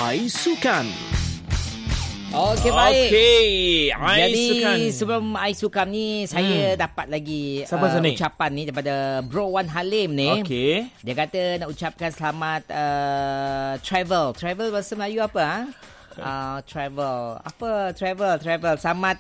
Aisukan. Okey, baik. Jadi Aisukan. sebelum Aisukan ni, saya dapat lagi ucapan ni daripada Bro Wan Halim ni. Okey. Dia kata nak ucapkan selamat travel. Travel bahasa Melayu apa? Travel. Apa travel? Selamat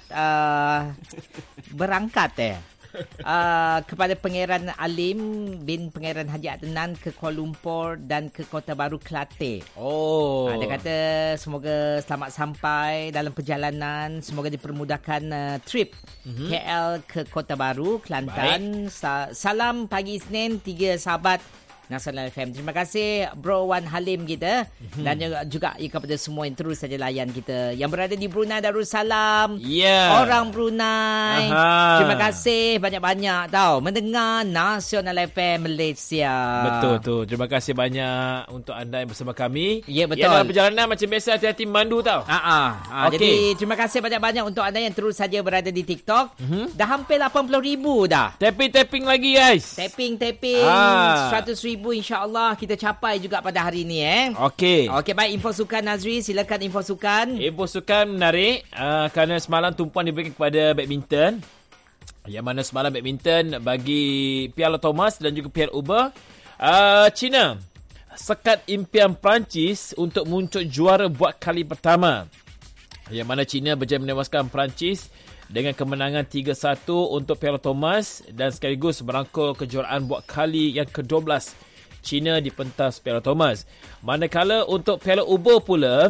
berangkat kepada Pangeran Alim bin Pangeran Haji Adnan ke Kuala Lumpur dan ke Kota Baru Kelate. Dia kata semoga selamat sampai dalam perjalanan, semoga dipermudahkan trip KL ke Kota Baru Kelantan. Salam pagi Isnin 3 sahabat Nasional FM. Terima kasih Bro Wan Halim kita dan juga kepada semua yang terus saja layan kita yang berada di Brunei Darussalam. Orang Brunei. Terima kasih banyak-banyak mendengar Nasional FM Malaysia. Betul tu. Terima kasih banyak untuk anda yang bersama kami. Ya, betul. Yang dalam perjalanan macam biasa hati-hati mandu Okay. Jadi terima kasih banyak-banyak untuk anda yang terus saja berada di TikTok. Dah hampir 80,000 dah. Tapping lagi guys. Tapping 100,000 insya-Allah kita capai juga pada hari ni Okey, baik. Info sukan Nazri, silakan info sukan. Info sukan menarik kerana semalam tumpuan diberikan kepada badminton. Yang mana semalam badminton bagi Piala Thomas dan juga Piala Uber. China sekat impian Perancis untuk muncul juara buat kali pertama. Yang mana China berjaya menewaskan Perancis dengan kemenangan 3-1 untuk Piala Thomas dan sekaligus merangkul kejuaraan buat kali yang ke-12 China di pentas Piala Thomas. Manakala untuk Piala Uber pula,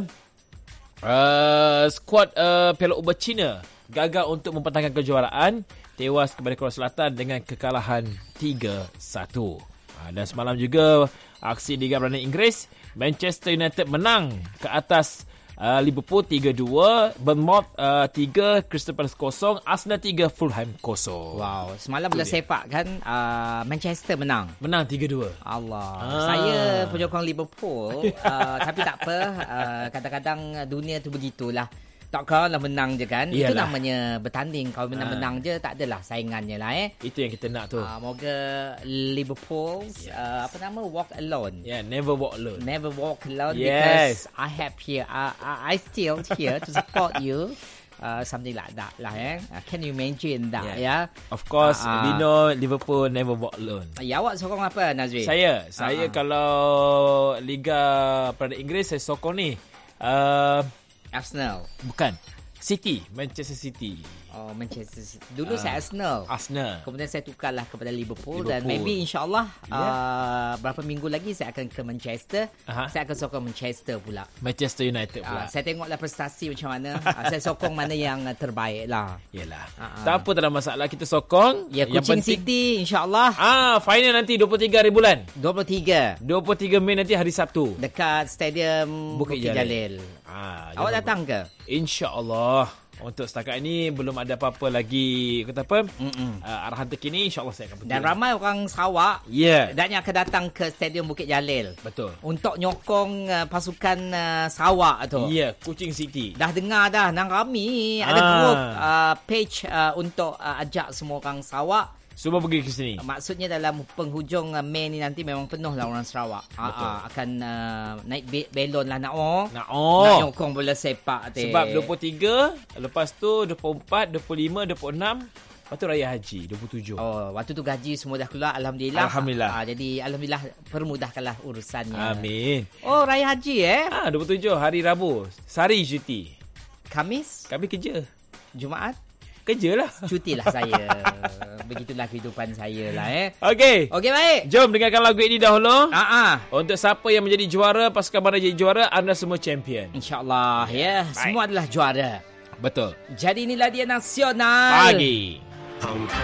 skuad Piala Uber China gagal untuk mempertahankan kejuaraan, tewas kepada Korea Selatan dengan kekalahan 3-1. Dan semalam juga aksi Liga Perdana Inggeris, Manchester United menang ke atas Liverpool 3-2, Bournemouth 3, Crystal Palace 0, Arsenal 3, Fulham 0. Wow, semalam bila sepak kan Manchester menang 3-2. Allah. Saya penyokong Liverpool tapi tak apa, kadang-kadang dunia tu begitulah. Takkanlah menang je kan. Iyalah. Itu namanya bertanding. Kalau menang-menang je tak adalah saingannya lah Itu yang kita nak tu. Moga Liverpool walk alone. Never walk alone. Never walk alone. Because I have here I still here to support you. Something like that lah Can you imagine that Of course we know Liverpool never walk alone. Awak sokong apa Nazri? Saya kalau Liga Perdana Inggeris saya sokong ni Arsenal. Bukan, City, Manchester City. Manchester City. Dulu saya Arsenal. Kemudian saya tukarlah kepada Liverpool. Dan maybe insyaAllah berapa minggu lagi saya akan ke Manchester. Saya akan sokong Manchester pula. Manchester United pula. Saya tengoklah prestasi macam mana. Saya sokong mana yang terbaik lah. Yelah. Tak apa, tak ada masalah. Kita sokong. Kuching City insyaAllah. Final nanti 23 hari bulan. 23 Mei nanti hari Sabtu. Dekat Stadium Bukit Jalil. Awak datang ke? InsyaAllah. Untuk setakat ini belum ada apa-apa lagi arahan terkini. InsyaAllah saya akan pergi. Dan ramai orang Sarawak dan yang akan datang ke Stadium Bukit Jalil. Betul. Untuk nyokong pasukan Sarawak tu. Kuching City. Dah dengar dah nang kami ada group page untuk ajak semua orang Sarawak semua pergi ke sini. Maksudnya dalam penghujung Mei ni nanti memang penuh lah orang Sarawak. Akan naik belon lah nak nyokong bola sepak. Sebab 23, lepas tu 24, 25, 26, lepas tu Raya Haji 27. Waktu tu gaji semua dah keluar. Alhamdulillah. Jadi Alhamdulillah permudahkanlah urusannya. Amin. Raya Haji 27 hari Rabu. Sehari cuti. Khamis? Kami kerja. Jumaat? Kerja lah. Cutilah saya. Begitulah kehidupan saya lah Okey, baik. Jom dengarkan lagu ini dahulu. Untuk siapa yang menjadi juara, pasukan mana jadi juara, anda semua champion. InsyaAllah semua adalah juara. Betul. Jadi inilah dia Nasional Pagi.